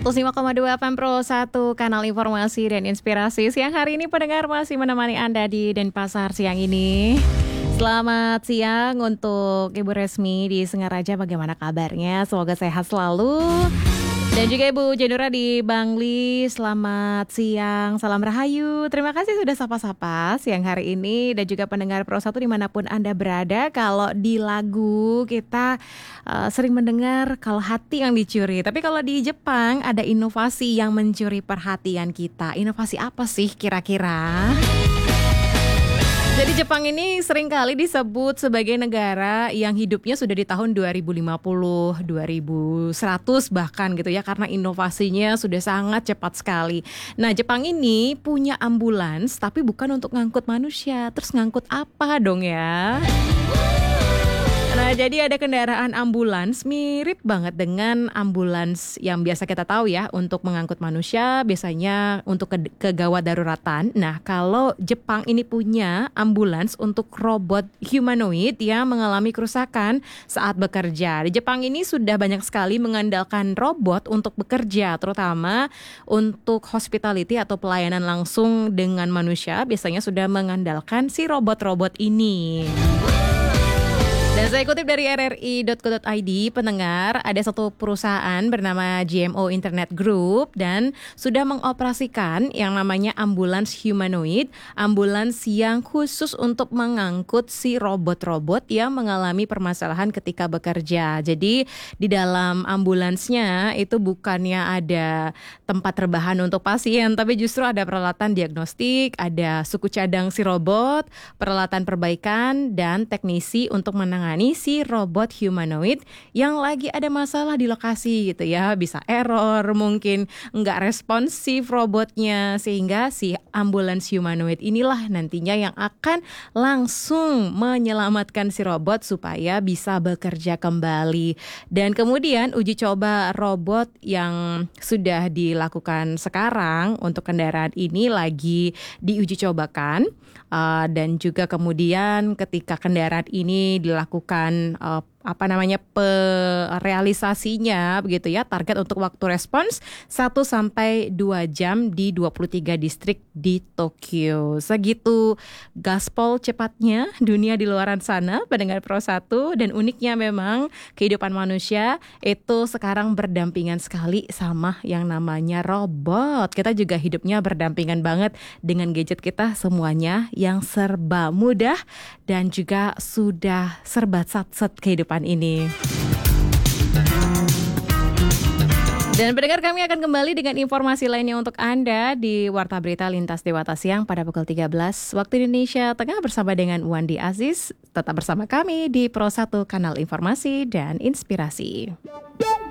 105,2 FM Pro 1, kanal informasi dan inspirasi. Siang hari ini pendengar masih menemani Anda di Denpasar siang ini. Selamat siang untuk Ibu Resmi di Singaraja, bagaimana kabarnya? Semoga sehat selalu. Dan juga Ibu Jenura di Bangli, selamat siang, salam rahayu. Terima kasih sudah sapa-sapa siang hari ini. Dan juga pendengar Pro 1 dimanapun Anda berada. Kalau di lagu kita sering mendengar kalau hati yang dicuri. Tapi kalau di Jepang ada inovasi yang mencuri perhatian kita. Inovasi apa sih kira-kira? Jadi Jepang ini seringkali disebut sebagai negara yang hidupnya sudah di tahun 2050, 2100 bahkan gitu ya, karena inovasinya sudah sangat cepat sekali. Nah, Jepang ini punya ambulans tapi bukan untuk ngangkut manusia. Terus ngangkut apa dong ya? Nah, jadi ada kendaraan ambulans mirip banget dengan ambulans yang biasa kita tahu ya untuk mengangkut manusia, biasanya untuk kegawat daruratan. Nah, kalau Jepang ini punya ambulans untuk robot humanoid yang mengalami kerusakan saat bekerja. Di Jepang ini sudah banyak sekali mengandalkan robot untuk bekerja, terutama untuk hospitality atau pelayanan langsung dengan manusia, biasanya sudah mengandalkan si robot-robot ini. Dan saya kutip dari rri.co.id, pendengar, ada satu perusahaan bernama GMO Internet Group dan sudah mengoperasikan yang namanya ambulans humanoid, ambulans yang khusus untuk mengangkut si robot-robot yang mengalami permasalahan ketika bekerja. Jadi di dalam ambulansnya itu bukannya ada tempat rebahan untuk pasien, tapi justru ada peralatan diagnostik, ada suku cadang si robot, peralatan perbaikan, dan teknisi untuk menangani si robot humanoid yang lagi ada masalah di lokasi gitu ya. Bisa error, mungkin nggak responsif robotnya, sehingga si ambulans humanoid inilah nantinya yang akan langsung menyelamatkan si robot supaya bisa bekerja kembali. Dan kemudian uji coba robot yang sudah dilakukan sekarang untuk kendaraan ini lagi diuji cobakan. Dan juga kemudian ketika kendaraan ini dilakukan realisasinya begitu ya, target untuk waktu respons 1-2 jam di 23 distrik di Tokyo. Segitu gaspol cepatnya dunia di luaran sana, pendengar Pro 1, dan uniknya memang kehidupan manusia itu sekarang berdampingan sekali sama yang namanya robot. Kita juga hidupnya berdampingan banget dengan gadget kita semuanya yang serba mudah dan juga sudah serba sat-set kehidupan ini. Dan pendengar, kami akan kembali dengan informasi lainnya untuk Anda di Warta Berita Lintas Dewata Siang pada pukul 13 waktu Indonesia Tengah bersama dengan Wandi Aziz. Tetap bersama kami di Pro 1, kanal informasi dan inspirasi.